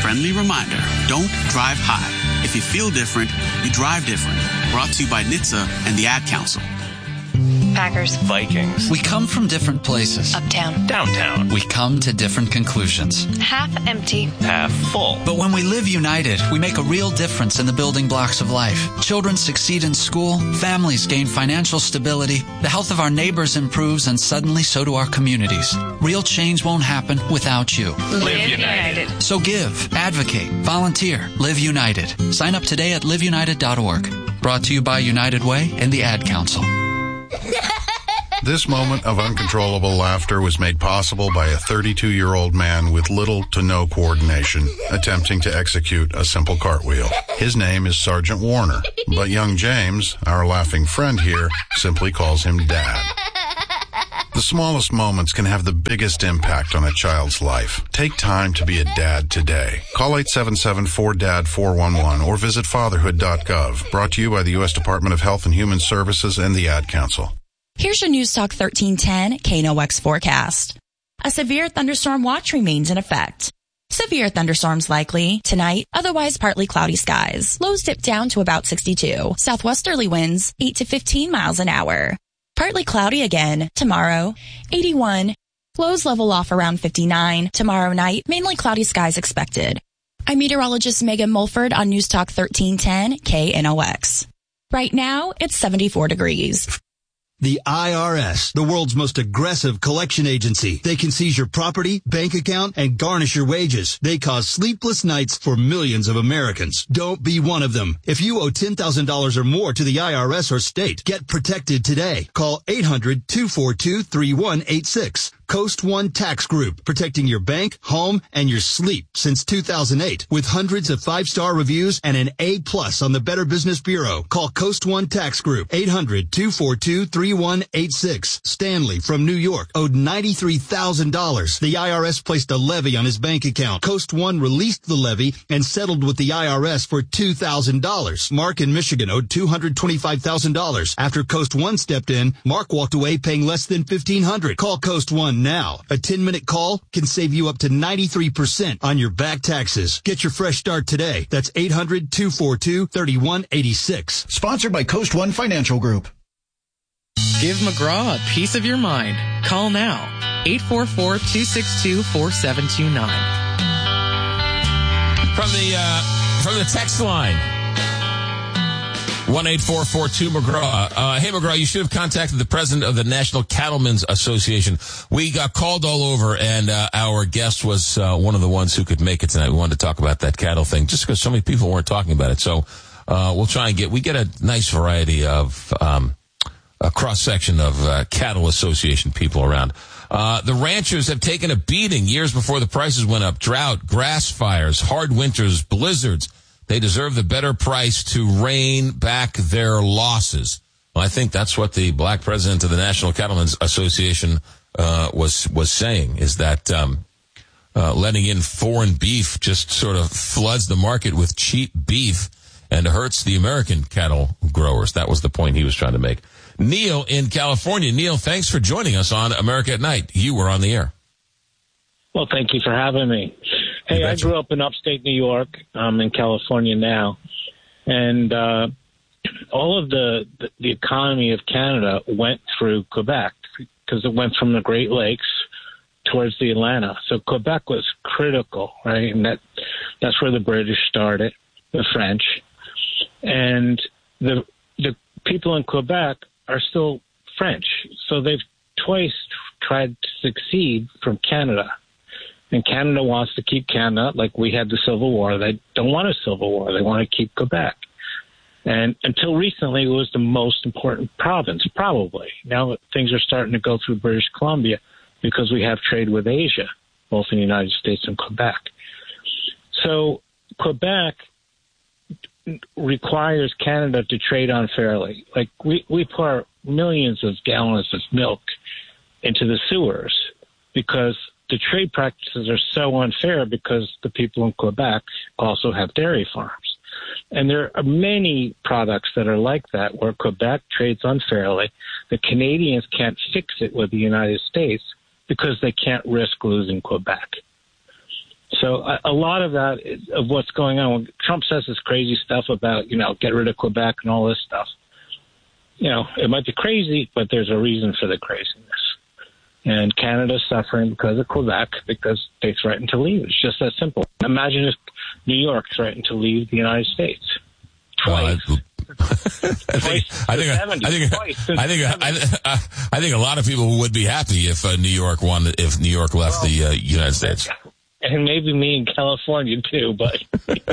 friendly reminder, don't drive high. If you feel different, you drive different. Brought to you by NHTSA and the Ad Council. Packers. Vikings. We come from different places. Uptown. Downtown. We come to different conclusions. Half empty. Half full. But when we live united, we make a real difference in the building blocks of life. Children succeed in school, families gain financial stability, the health of our neighbors improves, and suddenly so do our communities. Real change won't happen without you. Live United. So give, advocate, volunteer, live united. Sign up today at liveunited.org. Brought to you by United Way and the Ad Council. This moment of uncontrollable laughter was made possible by a 32-year-old man with little to no coordination attempting to execute a simple cartwheel. His name is Sergeant Warner, but young James, our laughing friend here, simply calls him Dad. The smallest moments can have the biggest impact on a child's life. Take time to be a dad today. Call 877-4DAD-411 or visit fatherhood.gov. Brought to you by the U.S. Department of Health and Human Services and the Ad Council. Here's your News Talk 1310 KNOX forecast. A severe thunderstorm watch remains in effect. Severe thunderstorms likely tonight, otherwise partly cloudy skies. Lows dip down to about 62. Southwesterly winds 8 to 15 miles an hour. Partly cloudy again tomorrow, 81. Lows level off around 59. Tomorrow night, mainly cloudy skies expected. I'm meteorologist Megan Mulford on News Talk 1310 KNOX. Right now, it's 74 degrees. The IRS, the world's most aggressive collection agency. They can seize your property, bank account, and garnish your wages. They cause sleepless nights for millions of Americans. Don't be one of them. If you owe $10,000 or more to the IRS or state, get protected today. Call 800-242-3186. Coast One Tax Group, protecting your bank, home, and your sleep since 2008. With hundreds of 5-star reviews and an A+ on the Better Business Bureau. Call Coast One Tax Group, 800-242-3186. Stanley from New York owed $93,000. The IRS placed a levy on his bank account. Coast One released the levy and settled with the IRS for $2,000. Mark in Michigan owed $225,000. After Coast One stepped in, Mark walked away paying less than $1,500. Call Coast One now. A 10-minute call can save you up to 93% on your back taxes. Get your fresh start today. That's 800-242-3186. Sponsored by Coast One Financial Group. Give McGraw a piece of your mind. Call now. 844-262-4729. From the text line. 1-844-2-McGraw. Hey, McGraw, you should have contacted the president of the National Cattlemen's Association. We got called all over, and our guest was one of the ones who could make it tonight. We wanted to talk about that cattle thing, just because so many people weren't talking about it. So we'll try and we get a nice variety of a cross-section of cattle association people around. The ranchers have taken a beating years before the prices went up. Drought, grass fires, hard winters, blizzards. They deserve the better price to rein back their losses. Well, I think that's what the black president of the National Cattlemen's Association was saying, is that letting in foreign beef just sort of floods the market with cheap beef and hurts the American cattle growers. That was the point he was trying to make. Neil in California. Neil, thanks for joining us on America at Night. You were on the air. Well, thank you for having me. Hey, I grew up in upstate New York. I'm in California now. And all of the economy of Canada went through Quebec because it went from the Great Lakes towards the Atlantic. So Quebec was critical, right? And that's where the British started, the French. And the people in Quebec are still French. So they've twice tried to succeed from Canada. And Canada wants to keep Canada, like we had the Civil War. They don't want a Civil War. They want to keep Quebec. And until recently, it was the most important province, probably. Now things are starting to go through British Columbia because we have trade with Asia, both in the United States and Quebec. So Quebec requires Canada to trade unfairly. Like we pour millions of gallons of milk into the sewers because the trade practices are so unfair because the people in Quebec also have dairy farms. And there are many products that are like that where Quebec trades unfairly. The Canadians can't fix it with the United States because they can't risk losing Quebec. So a lot of that of what's going on, when Trump says this crazy stuff about, get rid of Quebec and all this stuff, it might be crazy, but there's a reason for the craziness. And Canada's suffering because of Quebec, because they threatened to leave. It's just that simple. Imagine if New York threatened to leave the United States twice. I think a lot of people would be happy if New York left the United States. And maybe me in California too, but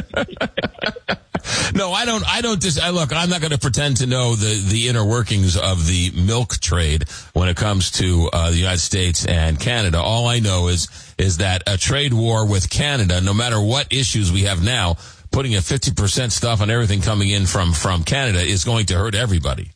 no, I don't. Look, I'm not going to pretend to know the inner workings of the milk trade when it comes to the United States and Canada. All I know is that a trade war with Canada, no matter what issues we have now, putting a 50% stuff on everything coming in from Canada is going to hurt everybody.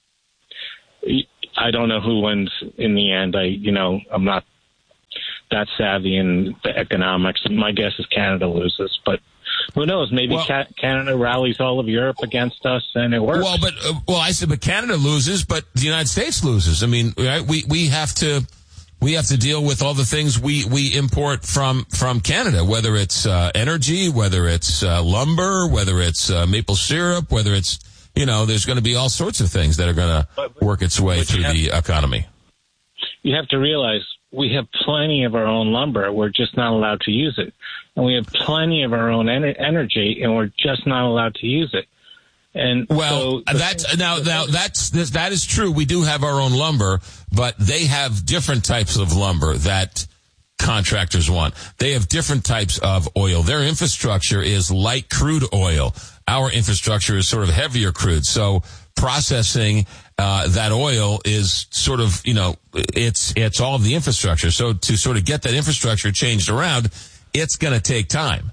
I don't know who wins in the end. I'm not that savvy in the economics. My guess is Canada loses, but who knows? Maybe Canada rallies all of Europe against us, and it works. But Canada loses, but the United States loses. I mean, right? We have to deal with all the things we import from Canada, whether it's energy, whether it's lumber, whether it's maple syrup, whether it's there's going to be all sorts of things that are going to work its way through the economy. You have to realize we have plenty of our own lumber. We're just not allowed to use it. And we have plenty of our own energy, and we're just not allowed to use it. And that is true. We do have our own lumber, but they have different types of lumber that contractors want. They have different types of oil. Their infrastructure is light crude oil. Our infrastructure is sort of heavier crude. So processing that oil is sort of, it's all of the infrastructure. So to sort of get that infrastructure changed around, it's going to take time.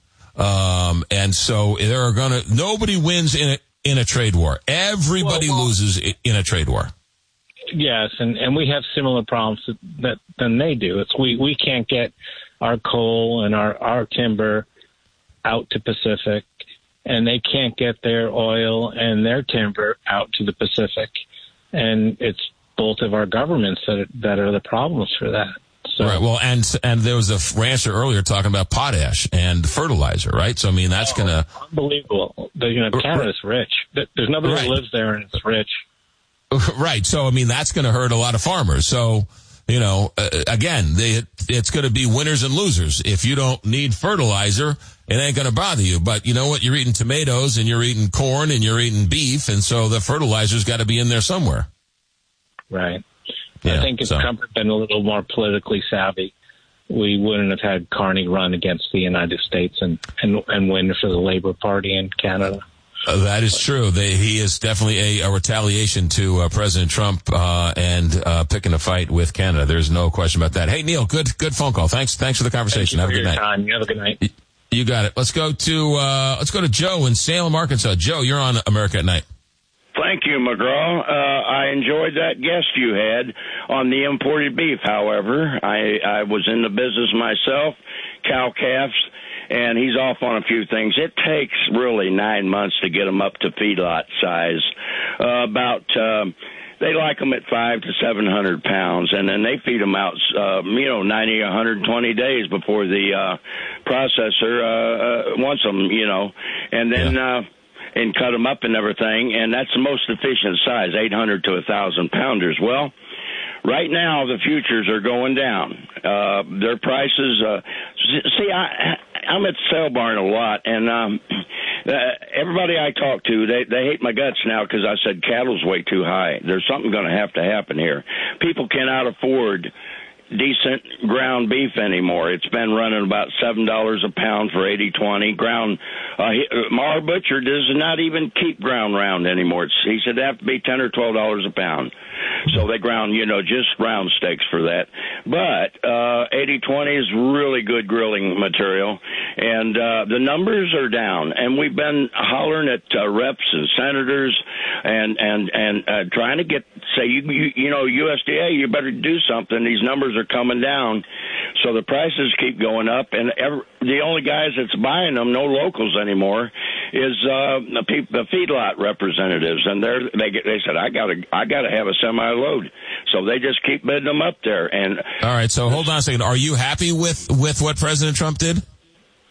And so nobody wins in a trade war. Everybody loses in a trade war. Yes, and we have similar problems than they do. It's we can't get our coal and our timber out to Pacific, and they can't get their oil and their timber out to the Pacific. And it's both of our governments that are the problems for that. So. Right. Well, and there was a rancher earlier talking about potash and fertilizer, right? So I mean, that's gonna unbelievable. Canada's rich. There's nobody who lives there and it's rich. Right. So I mean, that's going to hurt a lot of farmers. So again, it's going to be winners and losers. If you don't need fertilizer, it ain't going to bother you. But you know what? You're eating tomatoes and you're eating corn and you're eating beef, and so the fertilizer's got to be in there somewhere. Right. Yeah, I think if Trump had been a little more politically savvy, we wouldn't have had Carney run against the United States and win for the Labour Party in Canada. That is true. He is definitely a retaliation to President Trump and picking a fight with Canada. There's no question about that. Hey, Neil, good phone call. Thanks for the conversation. Have a good night. You have a good night. You got it. Let's go to Joe in Salem, Arkansas. Joe, you're on America at Night. Thank you, McGraw. I enjoyed that guest you had on the imported beef. However, I was in the business myself, cow-calves, and he's off on a few things. It takes really 9 months to get them up to feedlot size. They like them at 500 to 700 pounds, and then they feed them out, 90, 120 days before the processor wants them, and then and cut them up and everything, and that's the most efficient size, 800 to 1,000 pounders. Well, right now the futures are going down. Their prices. I'm at the sale barn a lot, and everybody I talk to, they hate my guts now because I said cattle's way too high. There's something going to have to happen here. People cannot afford decent ground beef anymore. It's been running about $7 a pound for 80/20 ground. Our butcher does not even keep ground round anymore. He said it'd have to be $10 or $12 a pound. So they ground, just round steaks for that. But 80/20 is really good grilling material, and the numbers are down. And we've been hollering at reps and senators and trying to say, USDA, you better do something. These numbers are coming down, so the prices keep going up. And the only guys that's buying them, no locals anymore, is the feedlot representatives. And they said, I gotta have a semi-load. So they just keep bidding them up there. And all right, so hold on a second. Are you happy with what President Trump did?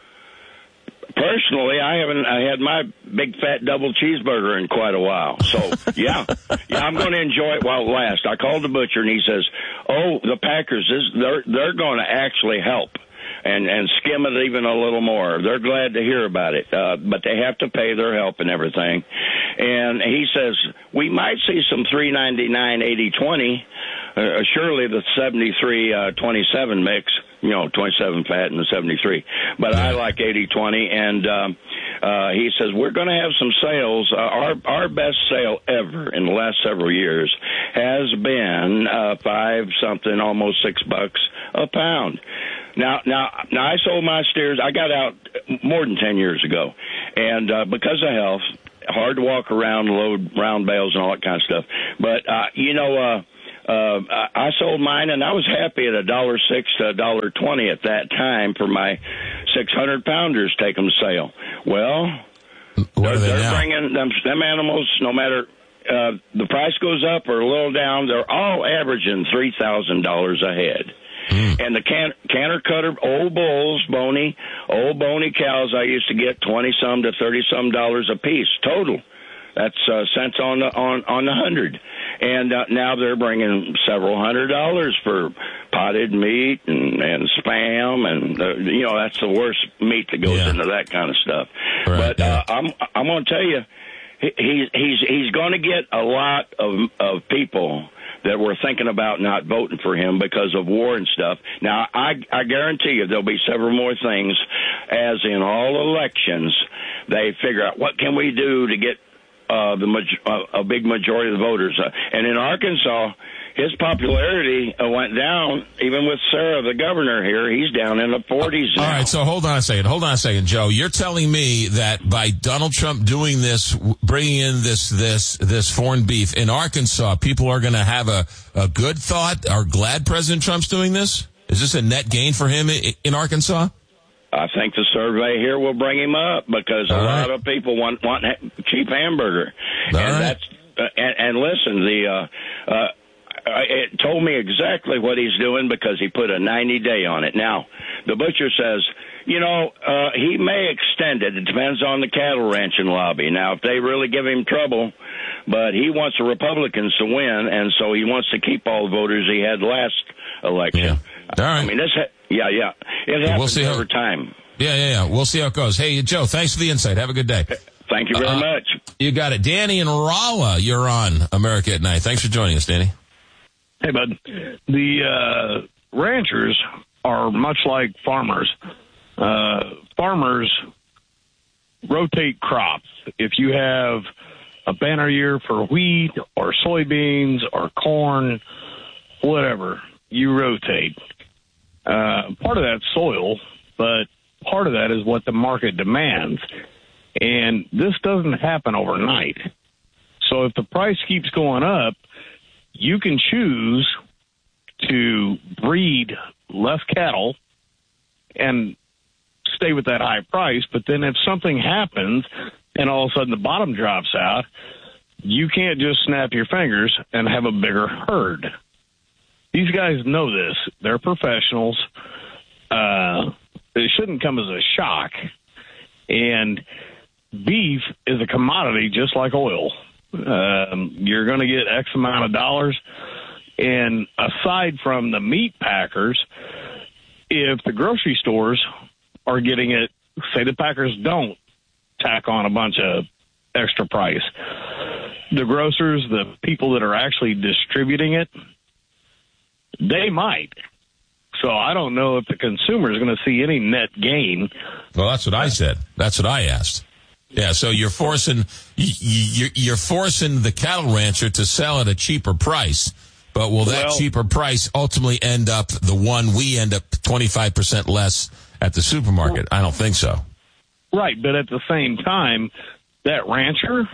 personally, I had my big fat double cheeseburger in quite a while. So, yeah, I'm going to enjoy it while it lasts. I called the butcher, and he says, "Oh, the Packers, they're going to actually help and skim it even a little more. They're glad to hear about it, but they have to pay their help and everything." And he says, "We might see some 399 80-20. Surely the 73-27 mix, 27 fat and the 73. But I like 80-20, and he says, we're going to have some sales. Our best sale ever in the last several years has been $5-something, almost $6 a pound. Now, I sold my steers. I got out more than 10 years ago, and because of health, hard to walk around, load round bales and all that kind of stuff. But, I sold mine, and I was happy at $1.06 to $1.20 at that time for my 600-pounders take them to sale. Well, they're bringing them animals, no matter the price goes up or a little down, they're all averaging $3,000 a head. And the canter cutter, old bulls, bony cows, I used to get $20-some to $30-some a piece total. That's cents on the 100, and now they're bringing several $100s for potted meat and spam, and that's the worst meat that goes into that kind of stuff. Right, but I'm going to tell you, he's going to get a lot of people that were thinking about not voting for him because of war and stuff. Now, I guarantee you there'll be several more things, as in all elections, they figure out what can we do to get a big majority of the voters. And in Arkansas, his popularity went down, even with Sarah, the governor here. He's down in the 40s now. All right, so hold on a second, Joe. You're telling me that by Donald Trump doing this, bringing in this foreign beef in Arkansas, people are going to have a good thought, are glad President Trump's doing this? Is this a net gain for him in Arkansas? I think the survey here will bring him up because a lot of people want cheap hamburger. And listen, it told me exactly what he's doing because he put a 90-day on it. Now, the butcher says, he may extend it. It depends on the cattle ranching lobby. Now, if they really give him trouble, but he wants the Republicans to win, and so he wants to keep all the voters he had last election. Yeah. All right. I mean, it happens over time. Yeah. We'll see how it goes. Hey, Joe, thanks for the insight. Have a good day. Thank you very much. You got it. Danny in Rolla, you're on America at Night. Thanks for joining us, Danny. Hey, bud. The ranchers are much like farmers. Farmers rotate crops. If you have a banner year for wheat or soybeans or corn, whatever, you rotate. Part of that's soil, but part of that is what the market demands. And this doesn't happen overnight. So if the price keeps going up, you can choose to breed less cattle and stay with that high price. But then if something happens and all of a sudden the bottom drops out, you can't just snap your fingers and have a bigger herd. These guys know this. They're professionals. It shouldn't come as a shock. And beef is a commodity just like oil. You're going to get X amount of dollars. And aside from the meat packers, if the grocery stores are getting it, say the packers don't tack on a bunch of extra price, the grocers, the people that are actually distributing it, they might. So I don't know if the consumer is going to see any net gain. Well, that's what I said. That's what I asked. Yeah, so you're forcing the cattle rancher to sell at a cheaper price. But will that cheaper price ultimately end up the one we end up 25% less at the supermarket? I don't think so. Right, but at the same time, that rancher,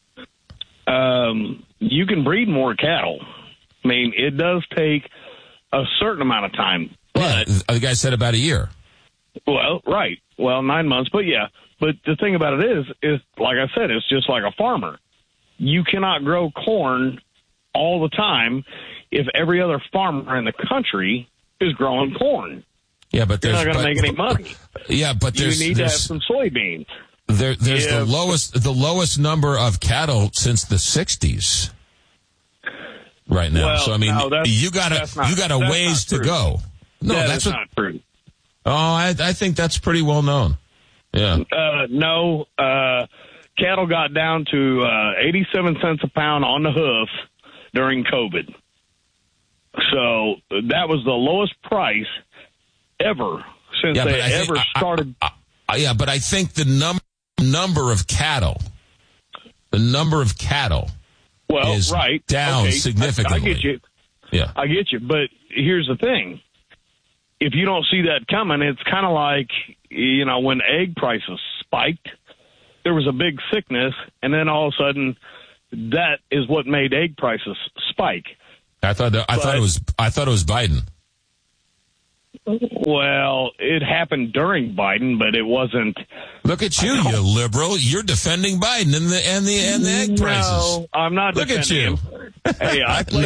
you can breed more cattle. I mean, it does take a certain amount of time. But the guy said about a year. Well, right. Well, 9 months, but yeah. But the thing about it is like I said, it's just like a farmer. You cannot grow corn all the time if every other farmer in the country is growing corn. Yeah, but you're not going to make any money. Yeah, but you need to have some soybeans. There's the lowest number of cattle since the 60s right now. Well, so I mean, no, you got a ways to go. No, that's not true. Oh, I think that's pretty well known. Yeah. No, cattle got down to 87 cents a pound on the hoof during COVID. So that was the lowest price ever since they ever started. Yeah, but I think the number of cattle is down significantly. I get you. Yeah. I get you. But here's the thing. If you don't see that coming, it's kind of like, when egg prices spiked, there was a big sickness, and then all of a sudden, that is what made egg prices spike. I thought it was Biden. Well, it happened during Biden, but it wasn't. Look at you, you liberal! You're defending Biden and the egg prices. No, I'm not. Look at you. Hey, I place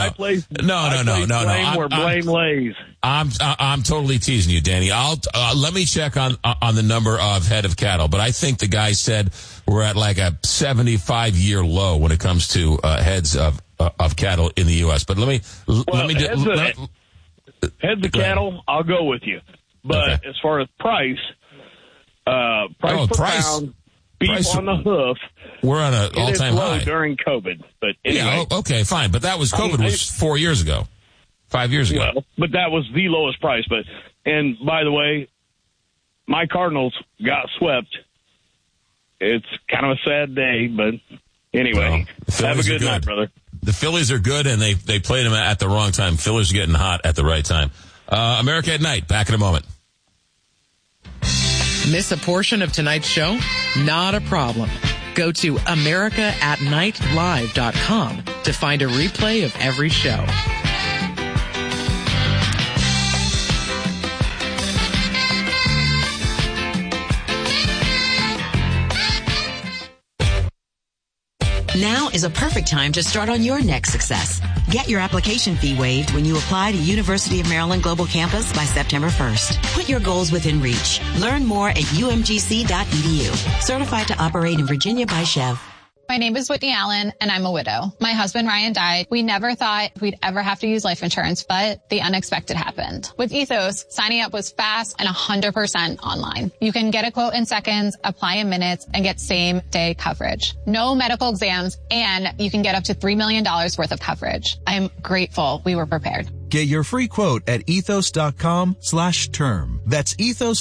blame where blame lays. I'm totally teasing you, Danny. Let me check on the number of head of cattle, but I think the guy said we're at like a 75-year low when it comes to heads of cattle in the U.S. But let me heads of cattle, I'll go with you. But as far as price per pound, beef on the hoof, we're on an all-time high during COVID. But anyway, yeah, okay, fine. But that was COVID was 4 years ago, 5 years ago. Well, but that was the lowest price. And by the way, my Cardinals got swept. It's kind of a sad day, but anyway, have a good night, brother. The Phillies are good, and they played them at the wrong time. Phillies are getting hot at the right time. America at Night, back in a moment. Miss a portion of tonight's show? Not a problem. Go to AmericaAtNightLive.com to find a replay of every show. Now is a perfect time to start on your next success. Get your application fee waived when you apply to University of Maryland Global Campus by September 1st. Put your goals within reach. Learn more at umgc.edu. Certified to operate in Virginia by Chev. My name is Whitney Allen, and I'm a widow. My husband, Ryan, died. We never thought we'd ever have to use life insurance, but the unexpected happened. With Ethos, signing up was fast and 100% online. You can get a quote in seconds, apply in minutes, and get same-day coverage. No medical exams, and you can get up to $3 million worth of coverage. I'm grateful we were prepared. Get your free quote at ethos.com/term. That's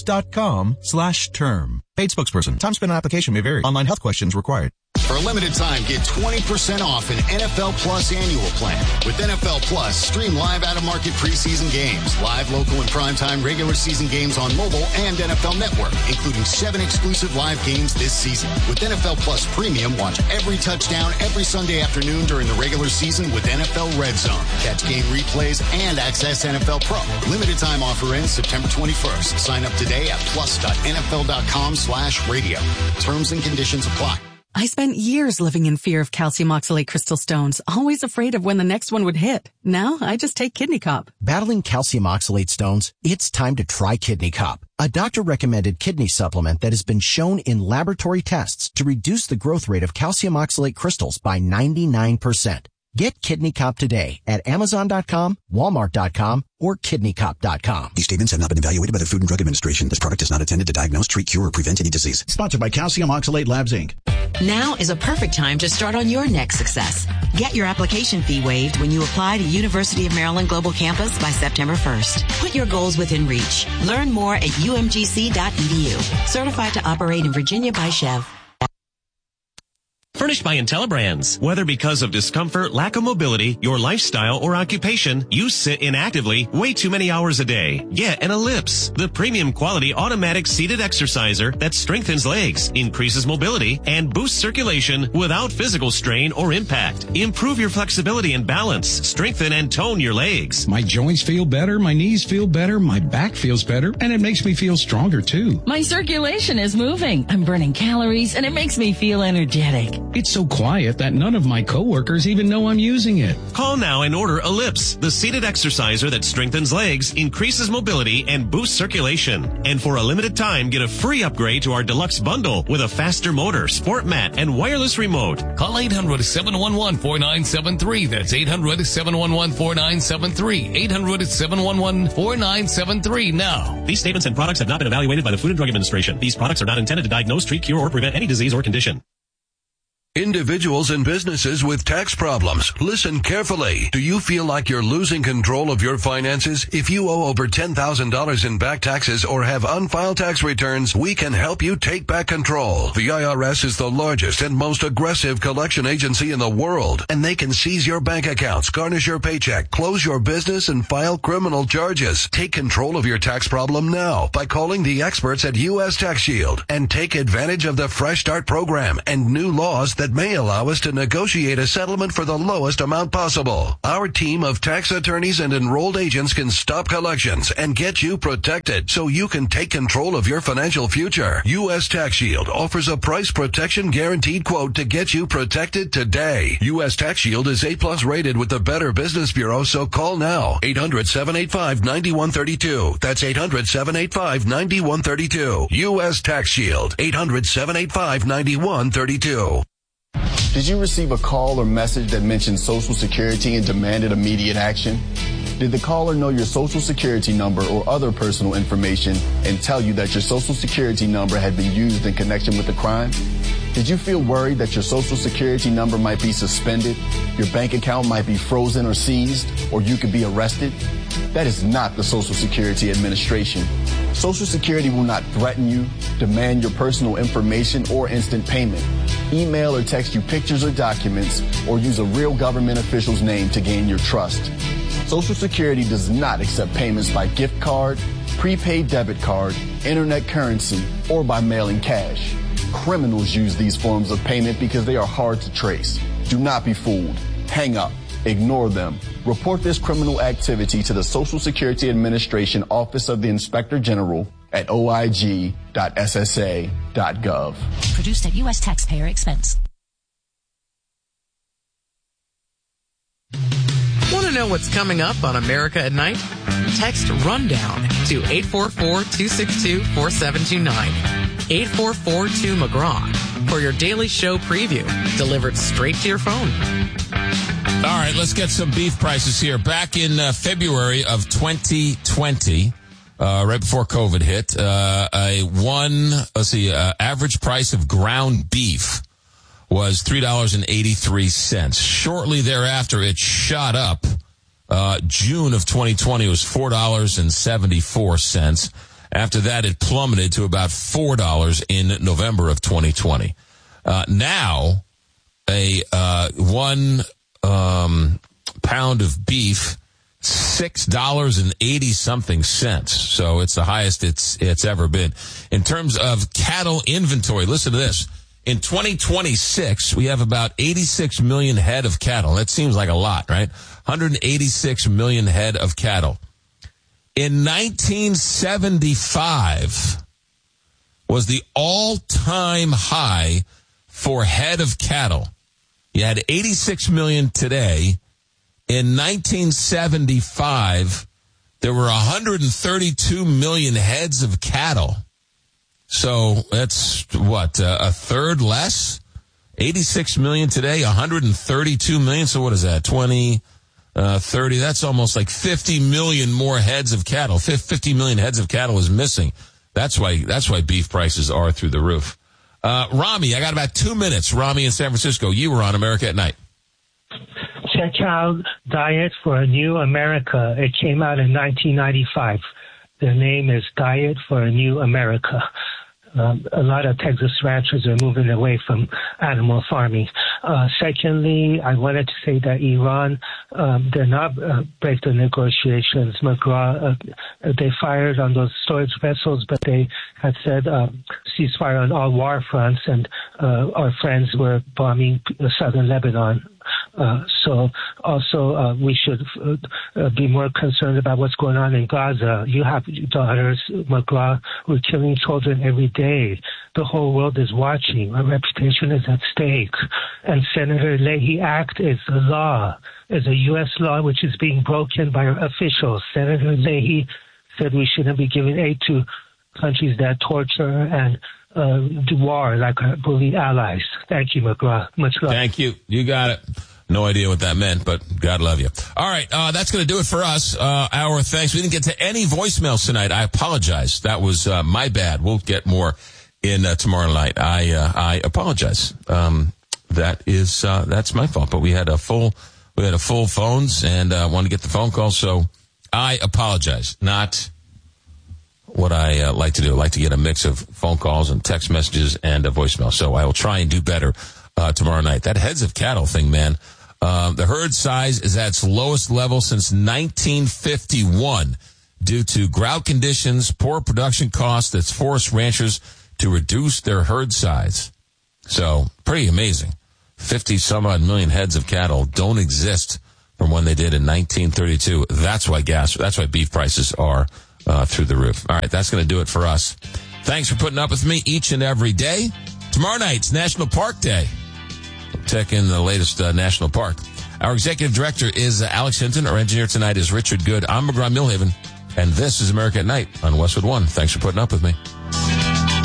ethos.com/term. Paid spokesperson. Time spent on application may vary. Online health questions required. For a limited time, get 20% off an NFL Plus annual plan. With NFL Plus, stream live out-of-market preseason games, live local and primetime regular season games on mobile and NFL Network, including 7 exclusive live games this season. With NFL Plus Premium, watch every touchdown every Sunday afternoon during the regular season with NFL Red Zone. Catch game replays and access NFL Pro. Limited time offer ends September 21st. Sign up today at plus.nfl.com/radio. Terms and conditions apply. I spent years living in fear of calcium oxalate crystal stones, always afraid of when the next one would hit. Now I just take Kidney Cup. Battling calcium oxalate stones? It's time to try Kidney Cup, a doctor-recommended kidney supplement that has been shown in laboratory tests to reduce the growth rate of calcium oxalate crystals by 99%. Get Kidney Cup today at Amazon.com, Walmart.com, or KidneyCup.com. These statements have not been evaluated by the Food and Drug Administration. This product is not intended to diagnose, treat, cure, or prevent any disease. Sponsored by Calcium Oxalate Labs, Inc. Now is a perfect time to start on your next success. Get your application fee waived when you apply to University of Maryland Global Campus by September 1st. Put your goals within reach. Learn more at umgc.edu. Certified to operate in Virginia by Chev. Furnished by IntelliBrands. Whether because of discomfort, lack of mobility, your lifestyle, or occupation, you sit inactively way too many hours a day. Get an Ellipse, the premium quality automatic seated exerciser that strengthens legs, increases mobility, and boosts circulation without physical strain or impact. Improve your flexibility and balance, strengthen and tone your legs. My joints feel better, my knees feel better, my back feels better, and it makes me feel stronger too. My circulation is moving. I'm burning calories, and it makes me feel energetic. It's so quiet that none of my coworkers even know I'm using it. Call now and order Ellipse, the seated exerciser that strengthens legs, increases mobility, and boosts circulation. And for a limited time, get a free upgrade to our deluxe bundle with a faster motor, sport mat, and wireless remote. Call 800-711-4973. That's 800-711-4973. 800-711-4973 now. These statements and products have not been evaluated by the Food and Drug Administration. These products are not intended to diagnose, treat, cure, or prevent any disease or condition. Individuals and businesses with tax problems, listen carefully. Do you feel like you're losing control of your finances? If you owe over $10,000 in back taxes or have unfiled tax returns, we can help you take back control. The IRS is the largest and most aggressive collection agency in the world, and they can seize your bank accounts, garnish your paycheck, close your business, and file criminal charges. Take control of your tax problem now by calling the experts at U.S. Tax Shield and take advantage of the Fresh Start program and new laws that may allow us to negotiate a settlement for the lowest amount possible. Our team of tax attorneys and enrolled agents can stop collections and get you protected so you can take control of your financial future. U.S. Tax Shield offers a price protection guaranteed quote to get you protected today. U.S. Tax Shield is A+ rated with the Better Business Bureau, so call now. 800-785-9132. That's 800-785-9132. U.S. Tax Shield. 800-785-9132. Did you receive a call or message that mentioned Social Security and demanded immediate action? Did the caller know your Social Security number or other personal information and tell you that your Social Security number had been used in connection with the crime? Did you feel worried that your Social Security number might be suspended, your bank account might be frozen or seized, or you could be arrested? That is not the Social Security Administration. Social Security will not threaten you, demand your personal information, or instant payment, email or text you pictures or documents, or use a real government official's name to gain your trust. Social Security does not accept payments by gift card, prepaid debit card, internet currency, or by mailing cash. Criminals use these forms of payment because they are hard to trace. Do not be fooled. Hang up. Ignore them. Report this criminal activity to the Social Security Administration Office of the Inspector General at oig.ssa.gov. Produced at U.S. taxpayer expense. Want to know what's coming up on America at Night? Text RUNDOWN to 844-262-4729. 844-2-McGraw for your daily show preview, delivered straight to your phone. All right, let's get some beef prices here. Back in February of 2020, right before COVID hit, average price of ground beef was $3.83. Shortly thereafter, it shot up. June of 2020 was $4.74. After that, it plummeted to about $4 in November of 2020. Now, one pound of beef, $6.80 something cents. So it's the highest it's ever been. In terms of cattle inventory, listen to this. In 2026, we have about 86 million head of cattle. That seems like a lot, right? 186 million head of cattle. In 1975 was the all-time high for head of cattle. You had 86 million today. In 1975, there were 132 million heads of cattle. So that's what, a third less? 86 million today, 132 million. So what is that? 20, 30. That's almost like 50 million more heads of cattle. 50 million heads of cattle is missing. That's why beef prices are through the roof. Rami, I got about 2 minutes. Rami in San Francisco, you were on America at Night. Check out Diet for a New America. It came out in 1995. The name is Diet for a New America. A lot of Texas ranchers are moving away from animal farming. Secondly, I wanted to say that Iran, they're not break the negotiations. McGraw, they fired on those storage vessels, but they had said ceasefire on all war fronts, and our friends were bombing southern Lebanon. So also we should be more concerned about what's going on in Gaza. You have daughters, McGraw, who are killing children every day. The whole world is watching. Our reputation is at stake. And Senator Leahy Act is a law, is a U.S. law which is being broken by our officials. Senator Leahy said we shouldn't be giving aid to countries that torture and do war like our bully allies. Thank you, McGraw. Much love. Thank you. You got it. No idea what that meant, but God love you. All right, that's going to do it for us. Our thanks. We didn't get to any voicemails tonight. I apologize. That was my bad. We'll get more in tomorrow night. I apologize. That's my fault. But we had a full phones and wanted to get the phone call, so I apologize. Not what I like to do. I like to get a mix of phone calls and text messages and a voicemail. So I will try and do better tomorrow night. That heads of cattle thing, man. The herd size is at its lowest level since 1951 due to drought conditions, poor production costs that's forced ranchers to reduce their herd size. So pretty amazing. 50-some-odd million heads of cattle don't exist from when they did in 1932. That's why beef prices are through the roof. All right, that's going to do it for us. Thanks for putting up with me each and every day. Tomorrow night's National Park Day. We'll check in the latest national park. Our executive director is Alex Hinton. Our engineer tonight is Richard Good. I'm McGraw Milhaven, and this is America at Night on Westwood One. Thanks for putting up with me.